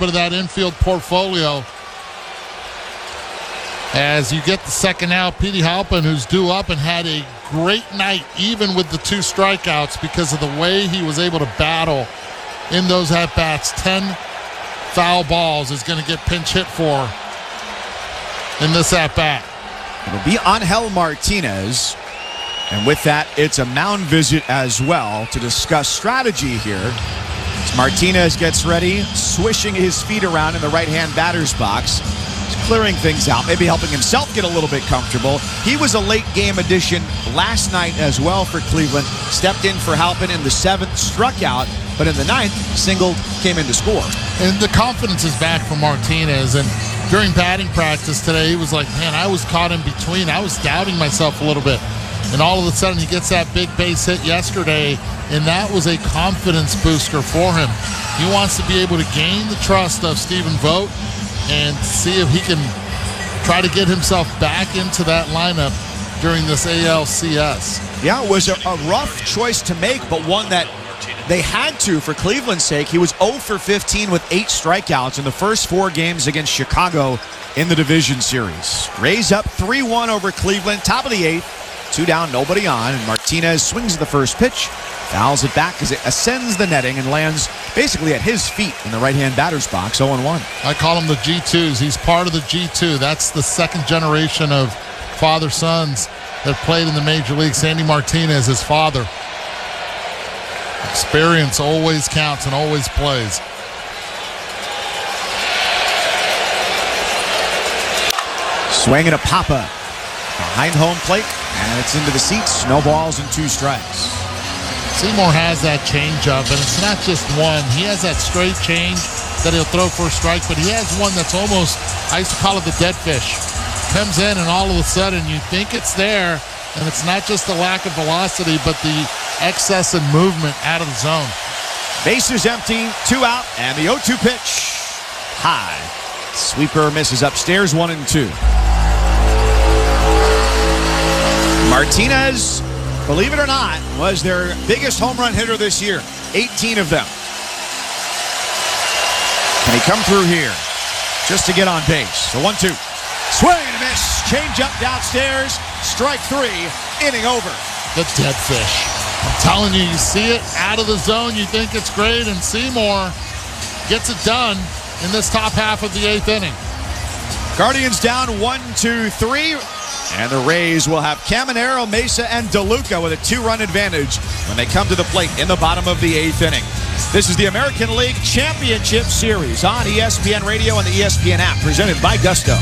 bit of that infield portfolio. As you get the second out, Petey Halpin, who's due up and had a great night, even with the 2 strikeouts, because of the way he was able to battle in those at-bats. 10 foul balls is going to get pinch hit for in this at-bat. It'll be Angel Martinez. And with that, it's a mound visit as well to discuss strategy here. As Martinez gets ready, swishing his feet around in the right-hand batter's box. Clearing things out, maybe helping himself get a little bit comfortable. He was a late game addition last night as well for Cleveland. Stepped in for Halpin in the 7th, struck out, but in the 9th, singled, came in to score. And the confidence is back for Martinez. And during batting practice today, he was like, man, I was caught in between. I was doubting myself a little bit. And all of a sudden, he gets that big base hit yesterday, and that was a confidence booster for him. He wants to be able to gain the trust of Stephen Vogt and see if he can try to get himself back into that lineup during this ALCS. Yeah, it was a rough choice to make, but one that they had to for Cleveland's sake. He was 0 for 15 with 8 strikeouts in the first 4 games against Chicago in the division series. Rays up 3-1 over Cleveland, top of the 8th, 2 down, nobody on, and Martinez swings the first pitch, fouls it back as it ascends the netting and lands basically at his feet in the right-hand batter's box, 0-1. I call him the G2s. He's part of the G2. That's the second generation of father-sons that played in the Major League. Sandy Martinez, his father. Experience always counts and always plays. Swing and a pop-up behind home plate, and it's into the seats. No balls and 2 strikes. Seymour has that changeup, and it's not just one. He has that straight change that he'll throw for a strike, but he has one that's almost, I used to call it the dead fish. Comes in, and all of a sudden you think it's there, and it's not just the lack of velocity, but the excess in movement out of the zone. Bases empty, 2 out, and the 0-2 pitch. High. Sweeper misses upstairs, 1-2. Martinez, believe it or not, was their biggest home run hitter this year. 18 of them. Can he come through here just to get on base? The 1-2. Swing and a miss. Change up downstairs. Strike 3. Inning over. The dead fish. I'm telling you, you see it out of the zone. You think it's great, and Seymour gets it done in this top half of the 8th inning. Guardians down 1-2-3. And the Rays will have Caminero, Mesa, and DeLuca with a 2-run advantage when they come to the plate in the bottom of the 8th inning. This is the American League Championship Series on ESPN Radio and the ESPN app, presented by Gusto.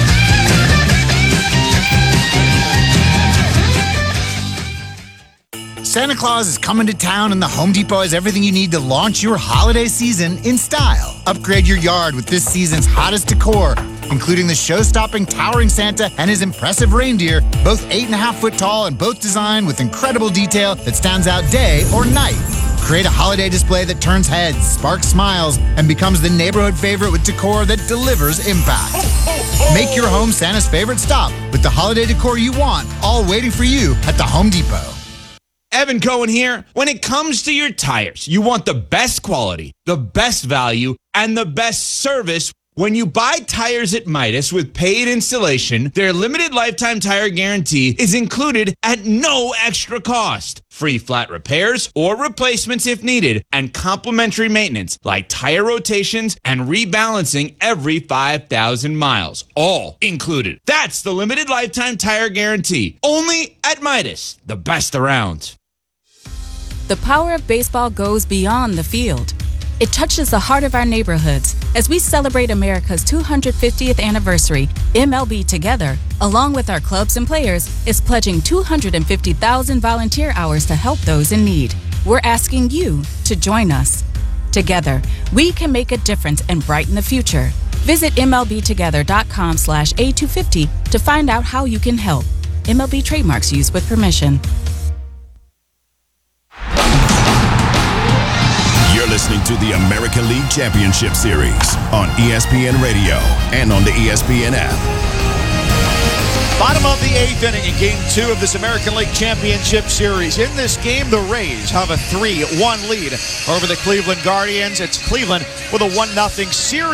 Santa Claus is coming to town, and the Home Depot has everything you need to launch your holiday season in style. Upgrade your yard with this season's hottest decor, including the show-stopping towering Santa and his impressive reindeer, both 8.5 foot tall and both designed with incredible detail that stands out day or night. Create a holiday display that turns heads, sparks smiles, and becomes the neighborhood favorite with decor that delivers impact. Make your home Santa's favorite stop with the holiday decor you want, all waiting for you at the Home Depot. Evan Cohen here. When it comes to your tires, you want the best quality, the best value, and the best service. When you buy tires at Midas with paid installation, their limited lifetime tire guarantee is included at no extra cost. Free flat repairs or replacements if needed, and complimentary maintenance like tire rotations and rebalancing every 5,000 miles. All included. That's the limited lifetime tire guarantee. Only at Midas, the best around. The power of baseball goes beyond the field. It touches the heart of our neighborhoods. As we celebrate America's 250th anniversary, MLB Together, along with our clubs and players, is pledging 250,000 volunteer hours to help those in need. We're asking you to join us. Together, we can make a difference and brighten the future. Visit MLBtogether.com/A250 to find out how you can help. MLB trademarks used with permission. You're listening to the American League Championship Series on ESPN Radio and on the ESPN app. Bottom of the 8th inning in Game 2 of this American League Championship Series. In this game, the Rays have a 3-1 lead over the Cleveland Guardians. It's Cleveland with a 1-0 series.